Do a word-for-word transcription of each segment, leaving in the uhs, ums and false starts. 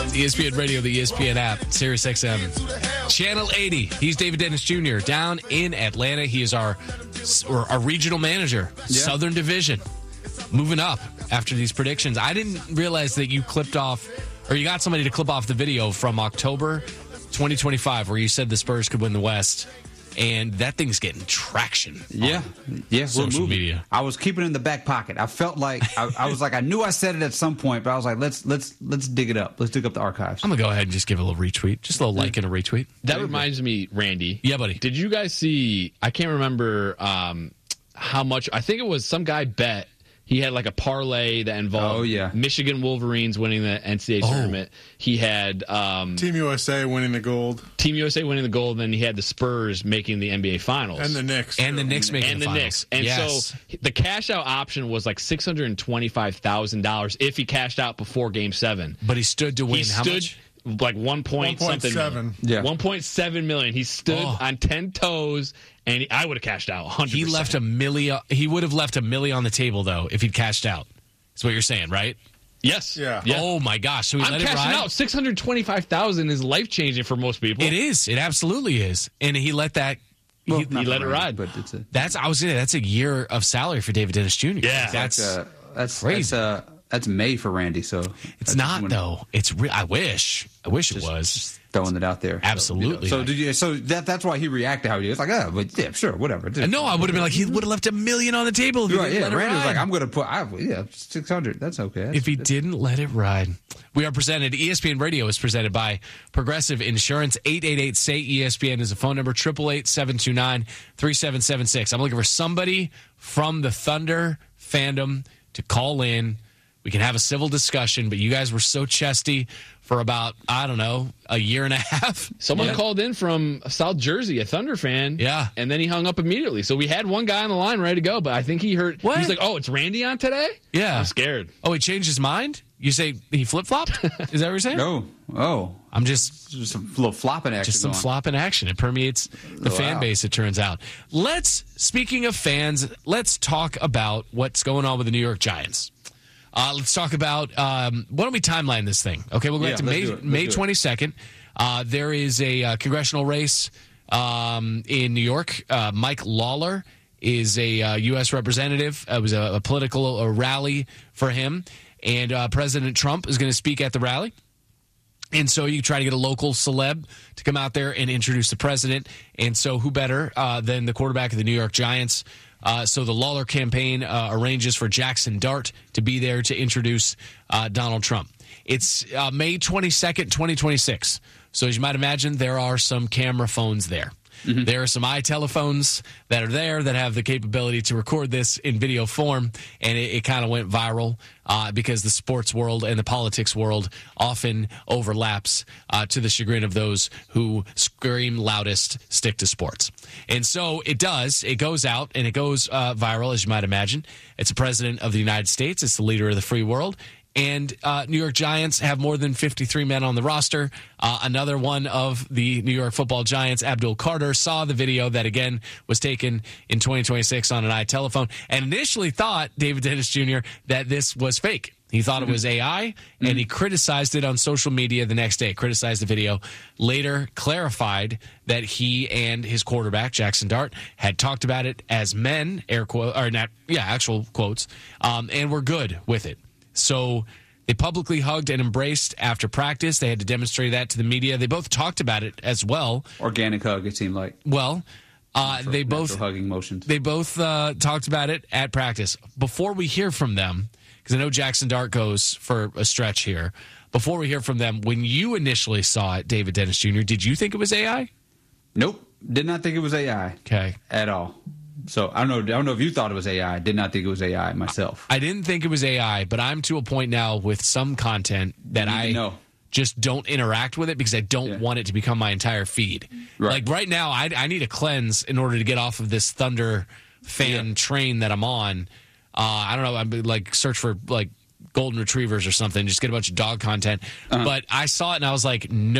E S P N Radio, the E S P N app, Sirius X M. Channel eighty. He's David Dennis Junior down in Atlanta. He is our, our regional manager, yeah. Southern Division. Moving up after these predictions. I didn't realize that you clipped off, or you got somebody to clip off the video from October twenty twenty-five where you said the Spurs could win the West. And that thing's getting traction. Yeah, yeah. Social media. I was keeping it in the back pocket. I felt like I, I was like I knew I said it at some point, but I was like, let's let's let's dig it up. Let's dig up the archives. I'm gonna go ahead and just give a little retweet, just a little like and a retweet. That reminds me, Randy. Yeah, buddy. Did you guys see? I can't remember um, how much. I think it was some guy bet. He had like a parlay that involved oh, yeah. Michigan Wolverines winning the N C double A oh. tournament. He had um, Team U S A winning the gold. Team U S A winning the gold, and then he had the Spurs making the N B A Finals. And the Knicks. And the Knicks making and the, the finals. Knicks. And yes. so the cash out option was like six hundred twenty-five thousand dollars if he cashed out before Game seven. But he stood to win he how stood, much? Like one point something million. Yeah. one point seven million. He stood oh. on ten toes, and he, I would have cashed out one hundred percent. He left a million. He would have left a million on the table, though, if he'd cashed out. That's what you're saying, right? Yes. Yeah. yeah. Oh, my gosh. So we I'm let it cashing ride? out. six hundred twenty-five thousand dollars is life-changing for most people. It is. It absolutely is. And he let that... Well, he, he let it ride. But it's a, that's I was gonna. That's a year of salary for David Dennis Junior Yeah. That's... that's uh, that's crazy. That's, uh, that's May for Randy, so... It's not, though. It's re- I wish. I wish just, it was. Just throwing it out there. Absolutely. So, you know, so did you? So that that's why he reacted how he did. It's like, oh, but yeah, sure, whatever. Just, no, I would have been like, he would have left a million on the table. If he right, didn't yeah, let it Randy was ride. like, I'm going to put, I, yeah, six hundred. That's okay. That's, If he that's, didn't let it ride. We are presented, E S P N Radio is presented by Progressive Insurance. eight eight eight, S A Y, E S P N is the phone number, eight eight eight, seven two nine, three seven seven six. I'm looking for somebody from the Thunder fandom to call in. We can have a civil discussion, but you guys were so chesty for about, I don't know, a year and a half. Someone yeah. called in from South Jersey, a Thunder fan. Yeah. And then he hung up immediately. So we had one guy on the line ready to go, but I think he heard. What? He's like, oh, it's Randy on today? Yeah. I'm scared. Oh, he changed his mind? You say he flip-flopped? Is that what you're saying? no. Oh. I'm just... Just some little flopping action. Just some going. flopping action. It permeates the Oh, fan wow. base, it turns out. Let's, speaking of fans, let's talk about what's going on with the New York Giants. Uh, let's talk about, um, why don't we timeline this thing? Okay, we'll go Yeah, back to let's May, do it. Let's May do it. twenty-second. Uh, there is a uh, congressional race um, in New York. Uh, Mike Lawler is a uh, U S representative. It was a, a political a rally for him. And uh, President Trump is going to speak at the rally. And so you try to get a local celeb to come out there and introduce the president. And so who better uh, than the quarterback of the New York Giants? Uh, so the Lawler campaign uh, arranges for Jackson Dart to be there to introduce uh, Donald Trump. It's uh, May twenty-second, twenty twenty-six. So as you might imagine, there are some camera phones there. Mm-hmm. There are some iTelephones that are there that have the capability to record this in video form, and it, it kind of went viral uh, because the sports world and the politics world often overlaps uh, to the chagrin of those who scream loudest, stick to sports. And so it does. It goes out, and it goes uh, viral, as you might imagine. It's the president of the United States. It's the leader of the free world. And uh, New York Giants have more than fifty-three men on the roster. Uh, another one of the New York football Giants, Abdul Carter, saw the video that, again, was taken in twenty twenty-six on an iTelephone and initially thought, David Dennis Junior, that this was fake. He thought mm-hmm. it was A I, mm-hmm. and he criticized it on social media the next day, criticized the video, later clarified that he and his quarterback, Jackson Dart, had talked about it as men, air quote, or not, yeah, actual quotes, um, and were good with it. So they publicly hugged and embraced after practice. They had to demonstrate that to the media. They both talked about it as well. Organic hug, it seemed like. Well, uh, natural, they both hugging motions. They both uh, talked about it at practice. Before we hear from them, because I know Jackson Dart goes for a stretch here. Before we hear from them, when you initially saw it, David Dennis Junior, did you think it was A I? Nope, did not think it was A I. Okay, at all. So I don't know. I don't know if you thought it was A I. I did not think it was A I myself. I didn't think it was A I, but I'm to a point now with some content that I know. just don't interact with it because I don't yeah. want want it to become my entire feed. Right. Like right now, I, I need a cleanse in order to get off of this Thunder fan yeah. train that I'm on. Uh, I don't know. I'm like search for like golden retrievers or something. Just get a bunch of dog content. Uh-huh. But I saw it and I was like, nope.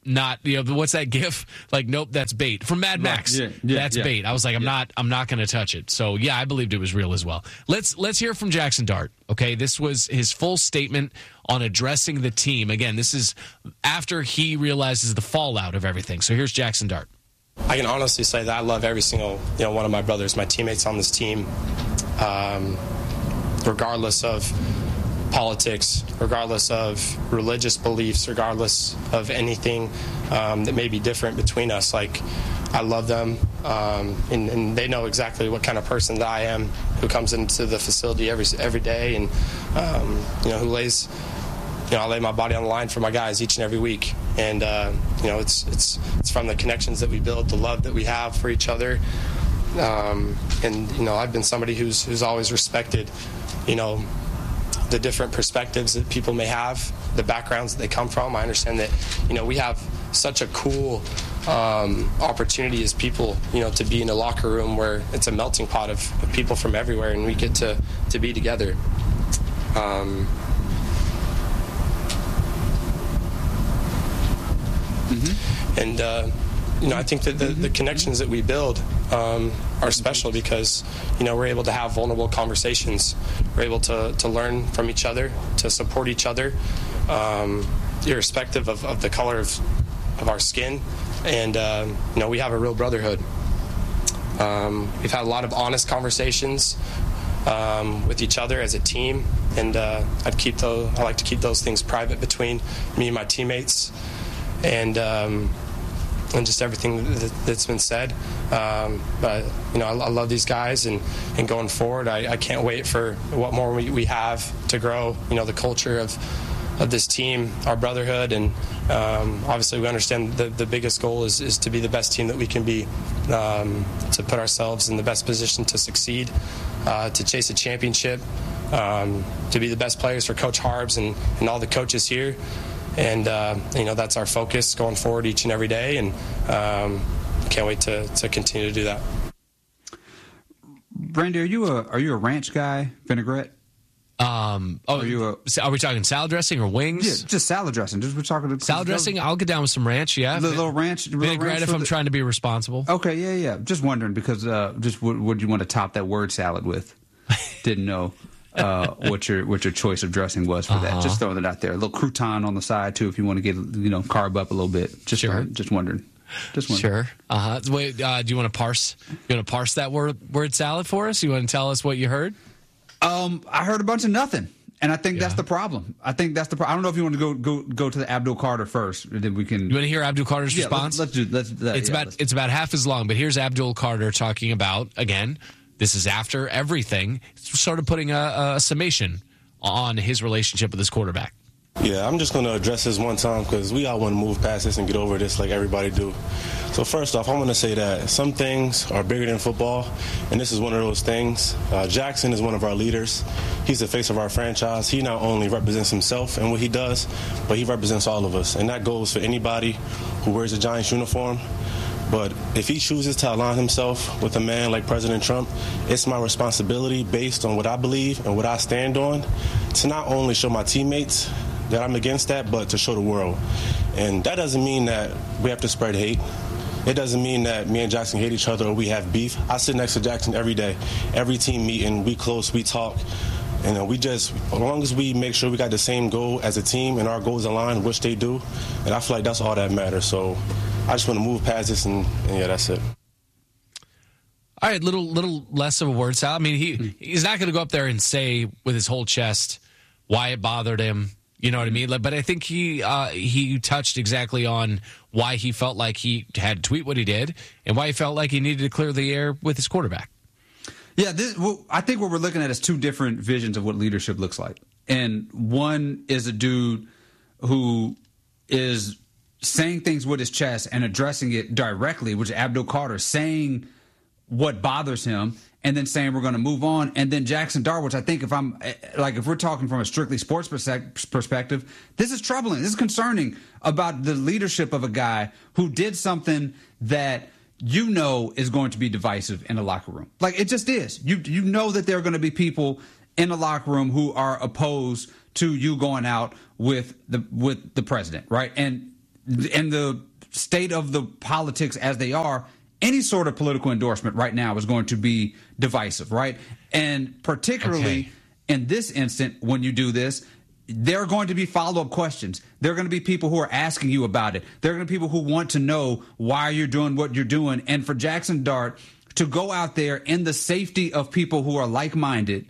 not, you know, what's that gif? Like, nope, that's bait. From Mad Max. Yeah, yeah, that's yeah. bait. I was like, I'm Yeah. not I'm not going to touch it. So, yeah, I believed it was real as well. Let's let's hear from Jackson Dart. Okay, this was his full statement on addressing the team. Again, this is after he realizes the fallout of everything. So here's Jackson Dart. I can honestly say that I love every single, you know, one of my brothers, my teammates on this team, um, regardless of politics, regardless of religious beliefs, regardless of anything um, that may be different between us. Like, I love them, um, and, and they know exactly what kind of person that I am, who comes into the facility every every day, and um, you know, who lays. You know, I lay my body on the line for my guys each and every week, and uh, you know, it's it's it's from the connections that we build, the love that we have for each other, um, and you know, I've been somebody who's who's always respected, you know, the different perspectives that people may have, the backgrounds that they come from. I understand that, you know, we have such a cool um, opportunity as people, you know, to be in a locker room where it's a melting pot of, of people from everywhere, and we get to to be together. Um, Mm-hmm. And, uh, you know, I think that the, the connections that we build um, are special because, you know, we're able to have vulnerable conversations. We're able to, to learn from each other, to support each other, um, irrespective of, of the color of, of our skin. And, uh, you know, we have a real brotherhood. Um, we've had a lot of honest conversations um, with each other as a team. And uh, I'd keep those, I like to keep those things private between me and my teammates. And um, and just everything that, that's been said. Um, but, you know, I, I love these guys, and, and going forward, I, I can't wait for what more we, we have to grow, you know, the culture of, of this team, our brotherhood. And um, obviously we understand the, the biggest goal is, is to be the best team that we can be, um, to put ourselves in the best position to succeed, uh, to chase a championship, um, to be the best players for Coach Harbs and, and all the coaches here. And, uh, you know, that's our focus going forward each and every day. And um, can't wait to, to continue to do that. Brandy, are you a are you a ranch guy, vinaigrette? Um, oh, Are you a- are we talking salad dressing or wings? Yeah, just salad dressing. Just we're talking Salad dressing, I'll get down with some ranch, yeah. The little ranch, little Vinaigrette ranch if for I'm the- trying to be responsible. Okay, yeah, yeah. Just wondering because uh, just what would you want to top that word salad with? Didn't know uh, what your what your choice of dressing was for Uh-huh. that. Just throwing it out there. A little crouton on the side too, if you want to get you know carb up a little bit. Just Sure. uh, just wondering. Just wondering. Sure. Uh-huh. Wait, uh, do you want to parse? You want to parse that word word salad for us? You want to tell us what you heard? Um, I heard a bunch of nothing. And I think that's Yeah. the problem. I think that's the problem. I don't know if you want to go go go to the Abdul Carter first, and then we can. You want to hear Abdul Carter's yeah, response? Let's, let's do. Let's. That, it's yeah, about let's- it's about half as long, but here's Abdul Carter talking about, again, this is after everything, sort of putting a, a summation on his relationship with his quarterback. Yeah, I'm just going to address this one time because we all want to move past this and get over this like everybody do. So first off, I want to say that some things are bigger than football, and this is one of those things. Uh, Jackson is one of our leaders. He's the face of our franchise. He not only represents himself and what he does, but he represents all of us, and that goes for anybody who wears a Giants uniform. But if he chooses to align himself with a man like President Trump, it's my responsibility, based on what I believe and what I stand on, to not only show my teammates that I'm against that, but to show the world. And that doesn't mean that we have to spread hate. It doesn't mean that me and Jackson hate each other or we have beef. I sit next to Jackson every day. Every team meeting, we close, we talk. And uh, we just, as long as we make sure we got the same goal as a team and our goals align, which they do, and I feel like that's all that matters. So I just want to move past this, and, and yeah, that's it. All right, little little less of a word salad. I mean, he he's not going to go up there and say with his whole chest why it bothered him. You know what I mean? Like, but I think he uh, he touched exactly on why he felt like he had to tweet what he did and why he felt like he needed to clear the air with his quarterback. Yeah, this, well, I think what we're looking at is two different visions of what leadership looks like. And one is a dude who is saying things with his chest and addressing it directly, which is Abdul Carter, saying what bothers him and then saying we're going to move on. And then Jackson Dart, which I think if I'm like, if we're talking from a strictly sports perspective, this is troubling. This is concerning about the leadership of a guy who did something that you know is going to be divisive in the locker room. Like, it just is. You you know that there are going to be people in the locker room who are opposed to you going out with the with the president, right? And in the state of the politics as they are, any sort of political endorsement right now is going to be divisive, right? And particularly Okay. in this instant, when you do this, there are going to be follow-up questions. There are going to be people who are asking you about it. There are going to be people who want to know why you're doing what you're doing. And for Jackson Dart to go out there in the safety of people who are like-minded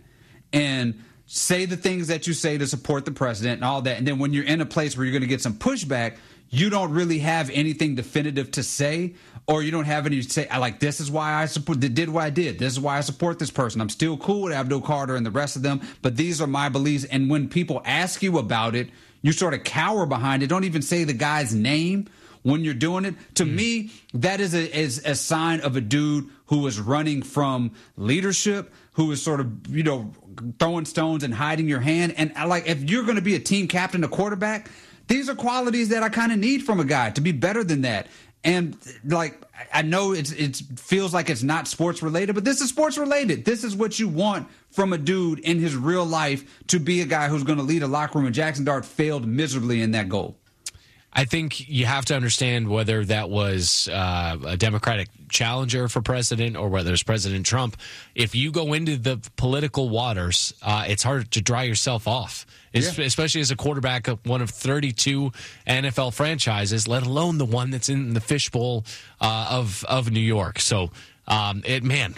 and say the things that you say to support the president and all that, and then when you're in a place where you're going to get some pushback, you don't really have anything definitive to say, or you don't have any say like, this is why I support did what I did. This is why I support this person. I'm still cool with Abdul Carter and the rest of them, but these are my beliefs. And when people ask you about it, you sort of cower behind it. Don't even say the guy's name when you're doing it. To mm. me, that is a, is a sign of a dude who is running from leadership, who is sort of, you know, throwing stones and hiding your hand. And like, if you're going to be a team captain, a quarterback, these are qualities that I kind of need from a guy to be better than that. And like, I know it's it feels like it's not sports related, but this is sports related. This is what you want from a dude in his real life, to be a guy who's going to lead a locker room. And Jackson Dart failed miserably in that goal. I think you have to understand whether that was uh, a Democratic challenger for president or whether it's President Trump. If you go into the political waters, uh, it's hard to dry yourself off, yeah. especially as a quarterback of one of thirty-two N F L franchises, let alone the one that's in the fishbowl uh, of, of New York. So, um, it man,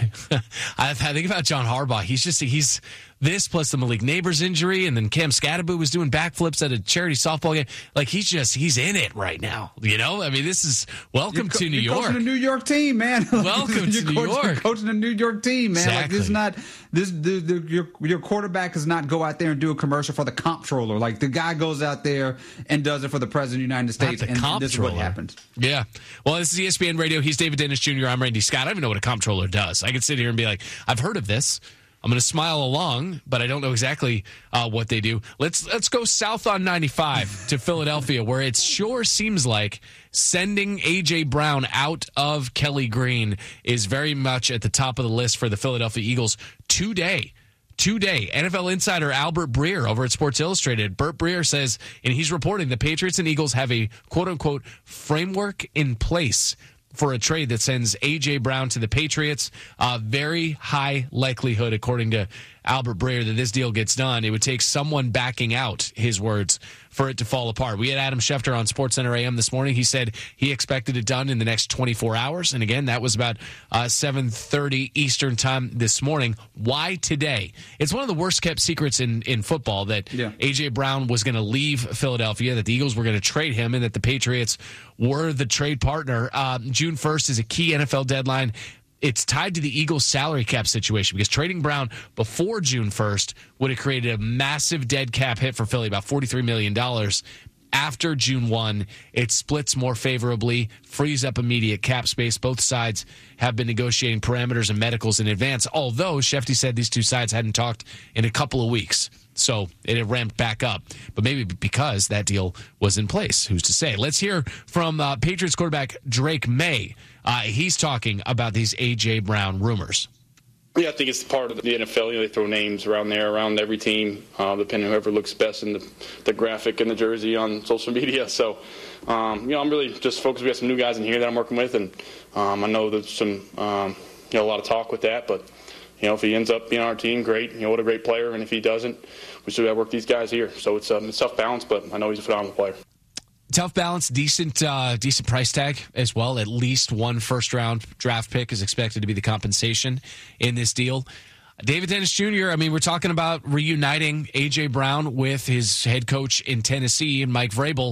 I, I think about John Harbaugh. He's just, he's... This plus the Malik Neighbors injury, and then Cam Scatterbo was doing backflips at a charity softball game. Like, he's just, he's in it right now. You know? I mean, this is, welcome you're co- to New you're York. Coaching a New York team, man. Welcome to New coaching, York. Coaching a New York team, man. Exactly. Like, this is not, this, the, the, your, your quarterback does not go out there and do a commercial for the comptroller. Like, the guy goes out there and does it for the president of the United States, and comptroller. This is what happens. Yeah. Well, this is E S P N Radio. He's David Dennis Junior I'm Randy Scott. I don't even know what a comptroller does. I could sit here and be like, I've heard of this. I'm going to smile along, but I don't know exactly uh, what they do. Let's let's go south on ninety-five to Philadelphia, where it sure seems like sending A J. Brown out of Kelly Green is very much at the top of the list for the Philadelphia Eagles today. Today, N F L insider Albert Breer over at Sports Illustrated, Bert Breer says, and he's reporting the Patriots and Eagles have a quote-unquote framework in place for a trade that sends A J. Brown to the Patriots. Uh, very high likelihood, according to Albert Breer, that this deal gets done. It would take someone backing out, his words, for it to fall apart. We had Adam Schefter on SportsCenter A M this morning. He said he expected it done in the next twenty-four hours. And again, that was about uh, seven thirty Eastern time this morning. Why today? It's one of the worst kept secrets in, in football that yeah. A J. Brown was going to leave Philadelphia, that the Eagles were going to trade him, and that the Patriots were the trade partner. Uh, June first is a key N F L deadline. It's tied to the Eagles' salary cap situation, because trading Brown before June first would have created a massive dead cap hit for Philly, about forty-three million dollars. After June first, it splits more favorably, frees up immediate cap space. Both sides have been negotiating parameters and medicals in advance, although Shefty said these two sides hadn't talked in a couple of weeks. So it had ramped back up, but maybe because that deal was in place. Who's to say? Let's hear from uh, Patriots quarterback Drake May. Uh, he's talking about these A J. Brown rumors. Yeah, I think it's part of the N F L. You know, they throw names around there, around every team, uh, depending on whoever looks best in the, the graphic and the jersey on social media. So, um, you know, I'm really just focused. We got some new guys in here that I'm working with, and um, I know there's some, um, you know, a lot of talk with that. But, you know, if he ends up being on our team, great. You know, what a great player. And if he doesn't, we still got to work these guys here. So it's, um, it's tough balance, but I know he's a phenomenal player. Tough balance, decent uh, decent price tag as well. At least one first-round draft pick is expected to be the compensation in this deal. David Dennis Junior, I mean, we're talking about reuniting A J. Brown with his head coach in Tennessee, and Mike Vrabel.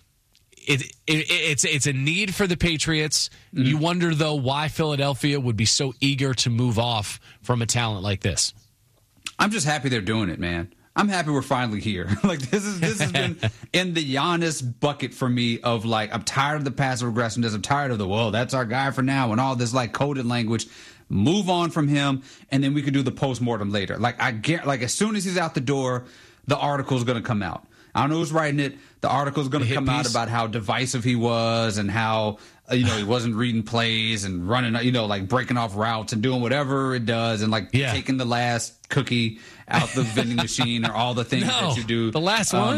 It, it, it's, it's a need for the Patriots. Mm-hmm. You wonder, though, why Philadelphia would be so eager to move off from a talent like this. I'm just happy they're doing it, man. I'm happy we're finally here. Like, this is this has been in the Giannis bucket for me of, like, I'm tired of the passive aggressiveness. I'm tired of the, well, that's our guy for now, and all this, like, coded language. Move on from him, and then we can do the postmortem later. Like, I get, like, as soon as he's out the door, the article's going to come out. I don't know who's writing it. The article's going to come out about how divisive he was and how, you know, he wasn't reading plays and running, you know, like breaking off routes and doing whatever it does, and like yeah. taking the last cookie out the vending machine or all the things no, that you do. The last um, one?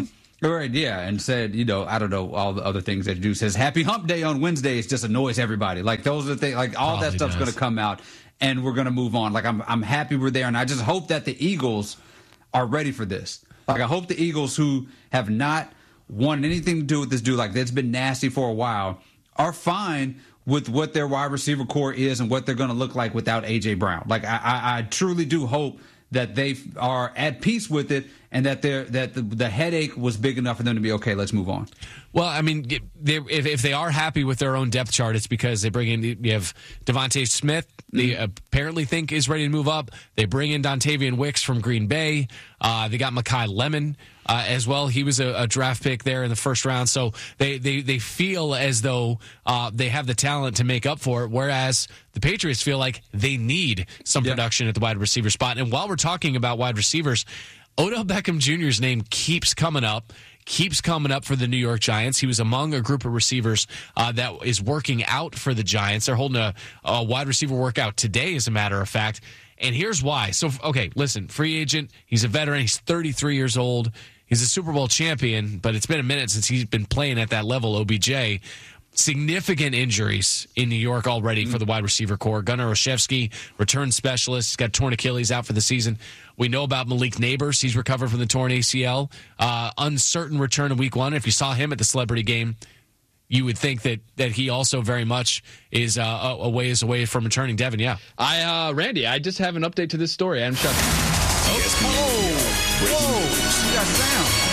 Right, yeah, and said, you know, I don't know, all the other things that you do. Says Happy Hump Day on Wednesdays just annoys everybody. Like those are the things, like all Probably that stuff's does. going to come out, and we're going to move on. Like I'm, I'm happy we're there, and I just hope that the Eagles are ready for this. Like I hope the Eagles, who have not wanted anything to do with this dude, like that's been nasty for a while, are fine with what their wide receiver core is and what they're going to look like without A J Brown. Like I, I, I truly do hope that they are at peace with it, and that they're that the, the headache was big enough for them to be okay. Let's move on. Well, I mean, they, if, if they are happy with their own depth chart, it's because they bring in, you have Devontae Smith, they mm-hmm. apparently think is ready to move up. They bring in Dontavian Wicks from Green Bay. Uh, they got Mekhi Lemon uh, as well. He was a, a draft pick there in the first round. So they, they, they feel as though uh, they have the talent to make up for it, whereas the Patriots feel like they need some yeah. production at the wide receiver spot. And while we're talking about wide receivers, Odell Beckham Junior's name keeps coming up. keeps coming up for the New York Giants. He was among a group of receivers uh, that is working out for the Giants. They're holding a, a wide receiver workout today, as a matter of fact. And here's why. So, okay, listen, free agent. He's a veteran. He's thirty-three years old. He's a Super Bowl champion, but it's been a minute since he's been playing at that level, O B J. Significant injuries in New York already for the wide receiver core. Gunnar Olszewski, return specialist, he's got torn Achilles, out for the season. We know about Malik Neighbors. He's recovered from the torn A C L. Uh, uncertain return in week one. If you saw him at the celebrity game, you would think that that he also very much is uh, a, a ways away from returning. Devin, yeah. I, uh, Randy, I just have an update to this story. Adam Schefter. Oh, whoa, you got sound.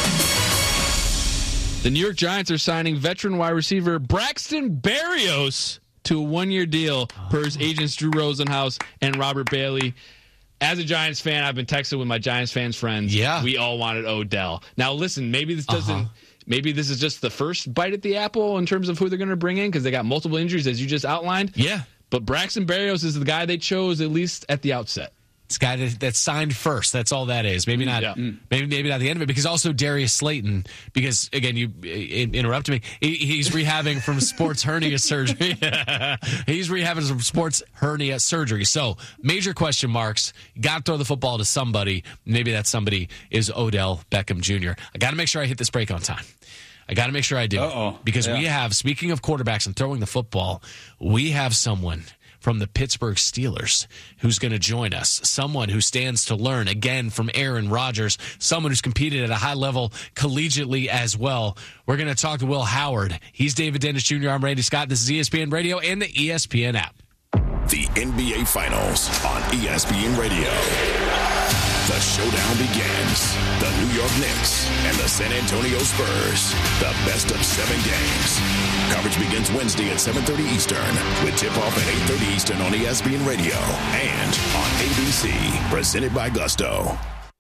The New York Giants are signing veteran wide receiver Braxton Berrios to a one-year deal per his agents Drew Rosenhaus and Robert Bailey. As a Giants fan, I've been texting with my Giants fans friends. Yeah. We all wanted Odell. Now, listen, maybe this doesn't uh-huh. – maybe this is just the first bite at the apple in terms of who they're going to bring in because they got multiple injuries, as you just outlined. Yeah. But Braxton Berrios is the guy they chose, at least at the outset. It's guy that, that's signed first. That's all that is. Maybe not. Yeah. Maybe maybe not the end of it. Because also Darius Slayton. Because again, you interrupted me. He, he's rehabbing from sports hernia surgery. He's rehabbing from sports hernia surgery. So major question marks. You got to throw the football to somebody. Maybe that somebody is Odell Beckham Junior I got to make sure I hit this break on time. I got to make sure I do. Uh-oh. Because yeah. we have, speaking of quarterbacks and throwing the football, we have someone from the Pittsburgh Steelers who's going to join us. Someone who stands to learn, again, from Aaron Rodgers. Someone who's competed at a high level collegiately as well. We're going to talk to Will Howard. He's David Dennis Junior I'm Randy Scott. This is E S P N Radio and the E S P N app. The N B A Finals on E S P N Radio. The showdown begins. The New York Knicks and the San Antonio Spurs. The best of seven games. Coverage begins Wednesday at seven thirty Eastern with tip-off at eight thirty Eastern on E S P N Radio and on A B C. Presented by Gusto.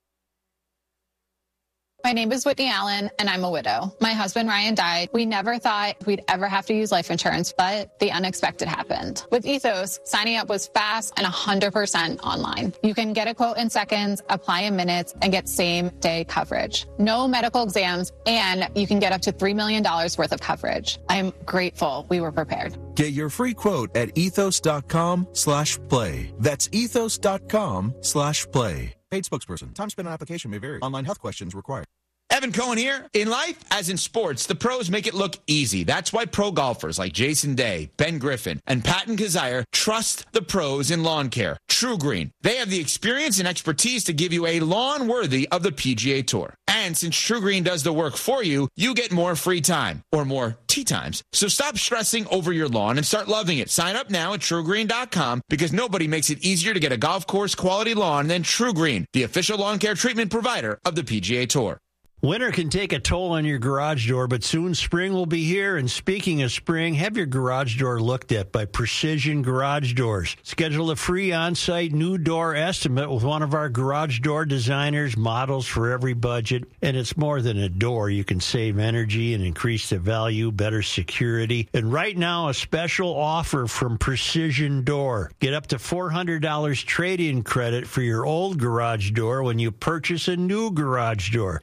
My name is Whitney Allen, and I'm a widow. My husband, Ryan, died. We never thought we'd ever have to use life insurance, but the unexpected happened. With Ethos, signing up was fast and one hundred percent online. You can get a quote in seconds, apply in minutes, and get same-day coverage. No medical exams, and you can get up to three million dollars worth of coverage. I'm grateful we were prepared. Get your free quote at ethos.com slash play. That's ethos.com slash play. Paid spokesperson. Time spent on application may vary. Online health questions required. Evan Cohen here. In life, as in sports, the pros make it look easy. That's why pro golfers like Jason Day, Ben Griffin, and Patton Kazire trust the pros in lawn care. True Green. They have the experience and expertise to give you a lawn worthy of the P G A Tour. And since True Green does the work for you, you get more free time or more tee times. So stop stressing over your lawn and start loving it. Sign up now at true green dot com because nobody makes it easier to get a golf course quality lawn than True Green, the official lawn care treatment provider of the P G A Tour. Winter can take a toll on your garage door, but soon spring will be here. And speaking of spring, have your garage door looked at by Precision Garage Doors. Schedule a free on-site new door estimate with one of our garage door designers, models for every budget. And it's more than a door. You can save energy and increase the value, better security. And right now, a special offer from Precision Door. Get up to four hundred dollars trade-in credit for your old garage door when you purchase a new garage door. And a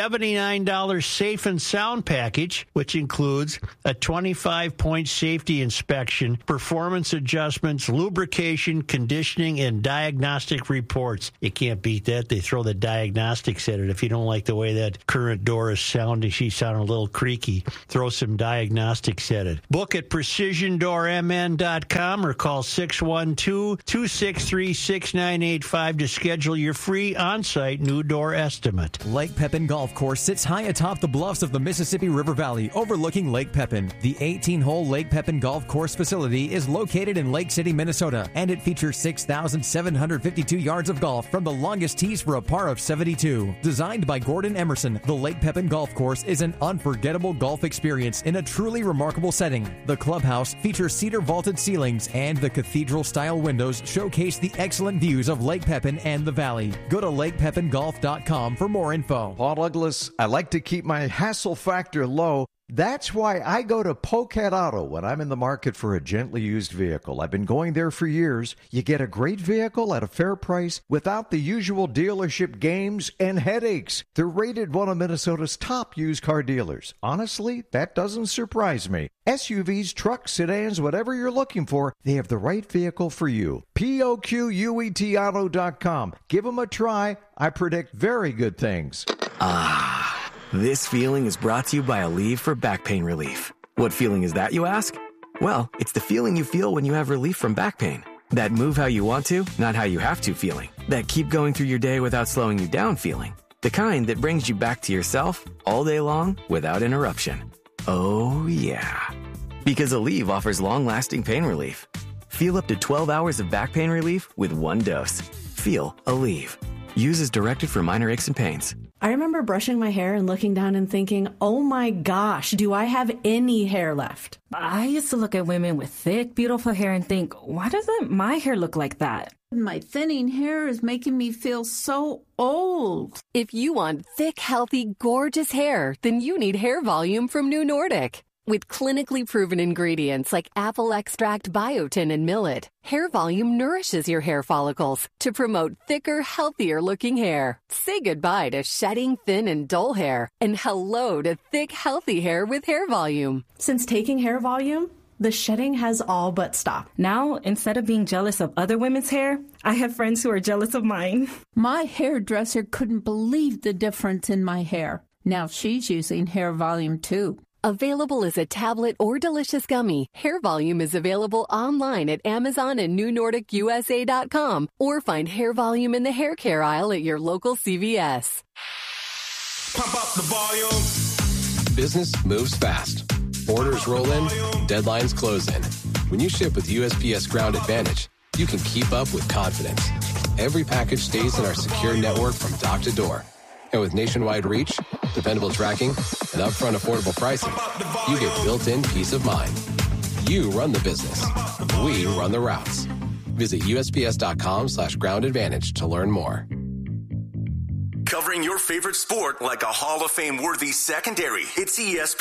seventy-nine dollars Safe and Sound package, which includes a twenty-five point safety inspection, performance adjustments, lubrication, conditioning, and diagnostic reports. You can't beat that. They throw the diagnostics at it. If you don't like the way that current door is sounding, she's sounding a little creaky, throw some diagnostics at it. Book at precision door m n dot com or call six one two, two six three, six nine eight five to schedule your free on-site new door estimate. Lake Pepin Golf Course sits high atop the bluffs of the Mississippi River Valley, overlooking Lake Pepin. The eighteen-hole Lake Pepin Golf Course facility is located in Lake City, Minnesota, and it features six thousand seven hundred fifty-two yards of golf from the longest tees for a par of seventy-two. Designed by Gordon Emerson, the Lake Pepin Golf Course is an unforgettable golf experience in a truly remarkable setting. The clubhouse features cedar vaulted ceilings, and the cathedral-style windows showcase the excellent views of Lake Pepin and the valley. Go to lake pepin golf dot com for more info. Paul Douglas, I like to keep my hassle factor low. That's why I go to Polecat Auto when I'm in the market for a gently used vehicle. I've been going there for years. You get a great vehicle at a fair price without the usual dealership games and headaches. They're rated one of Minnesota's top used car dealers. Honestly, that doesn't surprise me. S U Vs, trucks, sedans, whatever you're looking for, they have the right vehicle for you. P O Q U E T auto dot com. Give them a try. I predict very good things. Ah. This feeling is brought to you by Aleve for back pain relief. What feeling is that, you ask? Well, it's the feeling you feel when you have relief from back pain. That move how you want to, not how you have to feeling. That keep going through your day without slowing you down feeling. The kind that brings you back to yourself all day long without interruption. Oh, yeah. Because Aleve offers long-lasting pain relief. Feel up to twelve hours of back pain relief with one dose. Feel Aleve. Use as directed for minor aches and pains. I remember brushing my hair and looking down and thinking, oh my gosh, do I have any hair left? I used to look at women with thick, beautiful hair and think, why doesn't my hair look like that? My thinning hair is making me feel so old. If you want thick, healthy, gorgeous hair, then you need Hair Volume from New Nordic. With clinically proven ingredients like apple extract, biotin, and millet, Hair Volume nourishes your hair follicles to promote thicker, healthier-looking hair. Say goodbye to shedding, thin, and dull hair, and hello to thick, healthy hair with Hair Volume. Since taking Hair Volume, the shedding has all but stopped. Now, instead of being jealous of other women's hair, I have friends who are jealous of mine. My hairdresser couldn't believe the difference in my hair. Now she's using Hair Volume too. Available as a tablet or delicious gummy, Hair Volume is available online at Amazon and new nordic u s a dot com, or find Hair Volume in the hair care aisle at your local C V S. Pump up the volume. Business moves fast. Orders roll in, deadlines close in. When you ship with U S P S Ground Advantage, you can keep up with confidence. Every package stays in our secure network from dock to door. And with nationwide reach, dependable tracking, and upfront affordable pricing, you get built-in peace of mind. You run the business. We run the routes. Visit U S P S dot com slash ground advantage to learn more. Covering your favorite sport like a Hall of Fame worthy secondary. It's E S